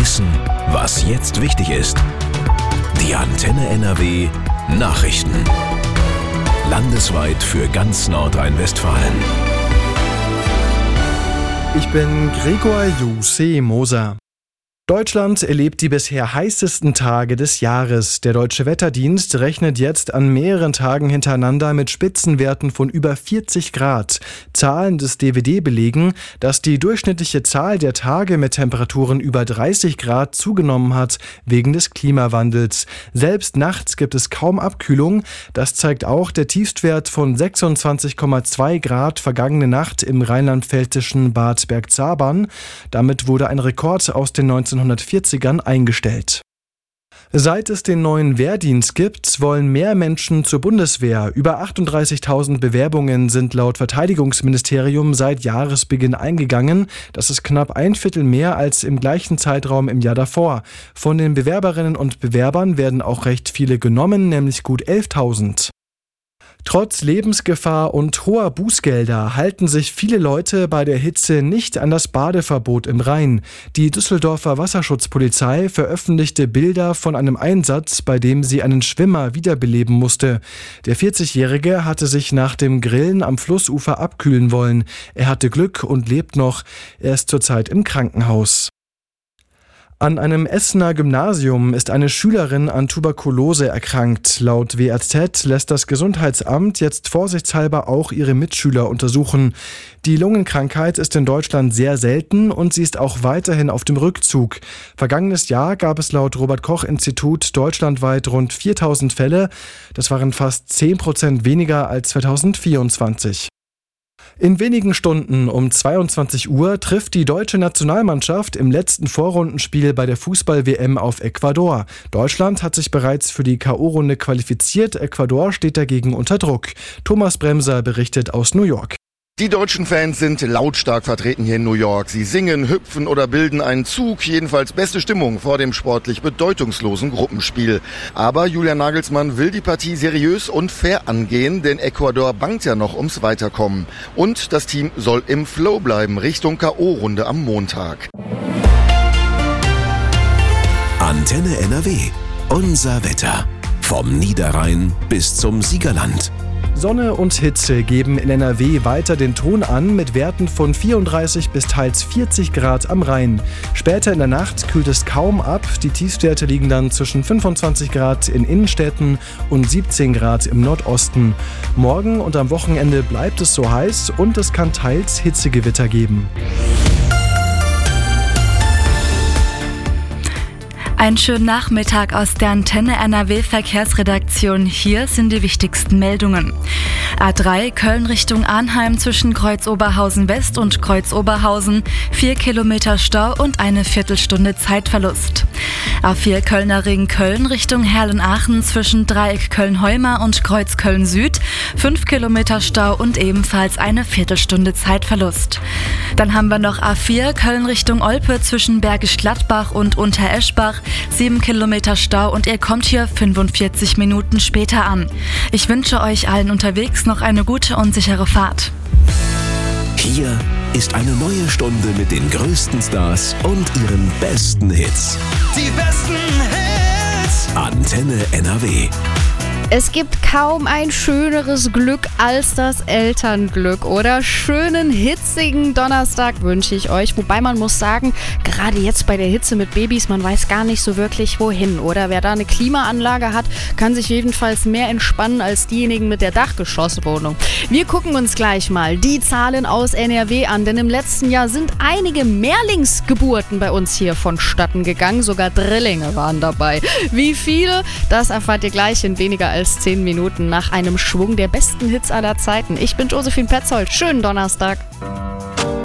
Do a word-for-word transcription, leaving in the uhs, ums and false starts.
wissen, was jetzt wichtig ist. Die Antenne N R W Nachrichten. Landesweit für ganz Nordrhein-Westfalen. Ich bin Gregor Juse Moser. Deutschland erlebt die bisher heißesten Tage des Jahres. Der Deutsche Wetterdienst rechnet jetzt an mehreren Tagen hintereinander mit Spitzenwerten von über vierzig Grad. Zahlen des D W D belegen, dass die durchschnittliche Zahl der Tage mit Temperaturen über dreißig Grad zugenommen hat wegen des Klimawandels. Selbst nachts gibt es kaum Abkühlung. Das zeigt auch der Tiefstwert von sechsundzwanzig Komma zwei Grad vergangene Nacht im rheinland-pfälzischen Bad Bergzabern. Damit wurde ein Rekord aus den neunzehnhundertvierzigern eingestellt. Seit es den neuen Wehrdienst gibt, wollen mehr Menschen zur Bundeswehr. Über achtunddreißigtausend Bewerbungen sind laut Verteidigungsministerium seit Jahresbeginn eingegangen. Das ist knapp ein Viertel mehr als im gleichen Zeitraum im Jahr davor. Von den Bewerberinnen und Bewerbern werden auch recht viele genommen, nämlich gut elftausend. Trotz Lebensgefahr und hoher Bußgelder halten sich viele Leute bei der Hitze nicht an das Badeverbot im Rhein. Die Düsseldorfer Wasserschutzpolizei veröffentlichte Bilder von einem Einsatz, bei dem sie einen Schwimmer wiederbeleben musste. Der vierzigjährige hatte sich nach dem Grillen am Flussufer abkühlen wollen. Er hatte Glück und lebt noch. Er ist zurzeit im Krankenhaus. An einem Essener Gymnasium ist eine Schülerin an Tuberkulose erkrankt. Laut W A Z lässt das Gesundheitsamt jetzt vorsichtshalber auch ihre Mitschüler untersuchen. Die Lungenkrankheit ist in Deutschland sehr selten und sie ist auch weiterhin auf dem Rückzug. Vergangenes Jahr gab es laut Robert-Koch-Institut deutschlandweit rund viertausend Fälle. Das waren fast zehn Prozent weniger als zweitausendvierundzwanzig. In wenigen Stunden um zweiundzwanzig Uhr trifft die deutsche Nationalmannschaft im letzten Vorrundenspiel bei der Fußball-W M auf Ecuador. Deutschland hat sich bereits für die K O-Runde qualifiziert. Ecuador steht dagegen unter Druck. Thomas Bremser berichtet aus New York. Die deutschen Fans sind lautstark vertreten hier in New York. Sie singen, hüpfen oder bilden einen Zug. Jedenfalls beste Stimmung vor dem sportlich bedeutungslosen Gruppenspiel. Aber Julian Nagelsmann will die Partie seriös und fair angehen, denn Ecuador bangt ja noch ums Weiterkommen. Und das Team soll im Flow bleiben Richtung K O-Runde am Montag. Antenne N R W. Unser Wetter. Vom Niederrhein bis zum Siegerland. Sonne und Hitze geben in N R W weiter den Ton an mit Werten von vierunddreißig bis teils vierzig Grad am Rhein. Später in der Nacht kühlt es kaum ab. Die Tiefstwerte liegen dann zwischen fünfundzwanzig Grad in Innenstädten und siebzehn Grad im Nordosten. Morgen und am Wochenende bleibt es so heiß und es kann teils Hitzegewitter geben. Einen schönen Nachmittag aus der Antenne N R W Verkehrsredaktion. Hier sind die wichtigsten Meldungen. A drei Köln Richtung Arnheim zwischen Kreuz-Oberhausen West und Kreuz-Oberhausen. Vier Kilometer Stau und eine Viertelstunde Zeitverlust. A vier Kölner Ring Köln Richtung Herlen-Aachen zwischen Dreieck Köln-Heuma und Kreuz Köln Süd. Fünf Kilometer Stau und ebenfalls eine Viertelstunde Zeitverlust. Dann haben wir noch A vier Köln Richtung Olpe zwischen Bergisch Gladbach und Untereschbach. Sieben Kilometer Stau und ihr kommt hier fünfundvierzig Minuten später an. Ich wünsche euch allen unterwegs noch eine gute und sichere Fahrt. Hier ist eine neue Stunde mit den größten Stars und ihren besten Hits. Die besten Hits. Antenne N R W. Es gibt kaum ein schöneres Glück als das Elternglück, oder? Schönen, hitzigen Donnerstag wünsche ich euch. Wobei man muss sagen, gerade jetzt bei der Hitze mit Babys, man weiß gar nicht so wirklich wohin, oder? Wer da eine Klimaanlage hat, kann sich jedenfalls mehr entspannen als diejenigen mit der Dachgeschosswohnung. Wir gucken uns gleich mal die Zahlen aus N R W an, denn im letzten Jahr sind einige Mehrlingsgeburten bei uns hier vonstatten gegangen. Sogar Drillinge waren dabei. Wie viele? Das erfahrt ihr gleich in weniger als als zehn Minuten nach einem Schwung der besten Hits aller Zeiten. Ich bin Josephine Petzold. Schönen Donnerstag.